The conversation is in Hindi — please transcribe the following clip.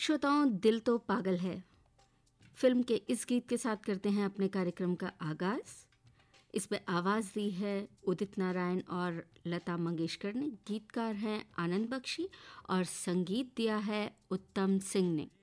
श्रोताओं, दिल तो पागल है फिल्म के इस गीत के साथ करते हैं अपने कार्यक्रम का आगाज। इसमें आवाज़ दी है उदित नारायण और लता मंगेशकर ने। गीतकार हैं आनंद बख्शी और संगीत दिया है उत्तम सिंह ने।